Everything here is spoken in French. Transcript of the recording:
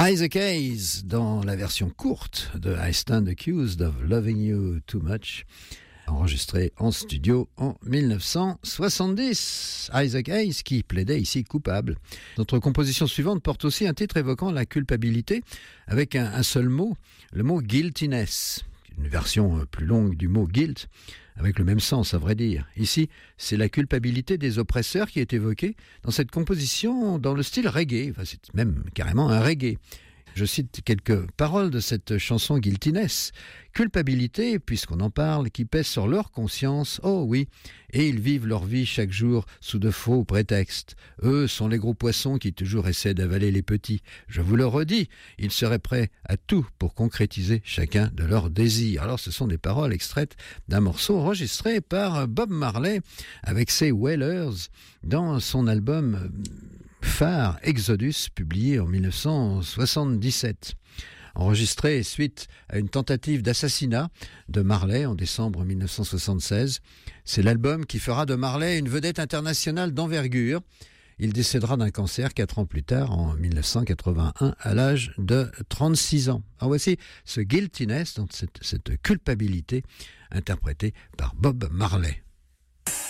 Isaac Hayes dans la version courte de I Stand Accused of Loving You Too Much, enregistré en studio en 1970. Isaac Hayes qui plaidait ici coupable. Notre composition suivante porte aussi un titre évoquant la culpabilité avec un seul mot, le mot guiltiness, une version plus longue du mot guilt, avec le même sens à vrai dire. Ici, c'est la culpabilité des oppresseurs qui est évoquée dans cette composition dans le style reggae, enfin, c'est même carrément un reggae. Je cite quelques paroles de cette chanson Guiltiness. Culpabilité, puisqu'on en parle, qui pèse sur leur conscience, oh oui, et ils vivent leur vie chaque jour sous de faux prétextes. Eux sont les gros poissons qui toujours essaient d'avaler les petits. Je vous le redis, ils seraient prêts à tout pour concrétiser chacun de leurs désirs. Alors ce sont des paroles extraites d'un morceau enregistré par Bob Marley avec ses Wailers dans son album phare Exodus, publié en 1977. Enregistré suite à une tentative d'assassinat de Marley en décembre 1976. C'est l'album qui fera de Marley une vedette internationale d'envergure. Il décédera d'un cancer 4 ans plus tard, en 1981, à l'âge de 36 ans. Alors voici ce guiltiness, donc cette culpabilité, interprétée par Bob Marley.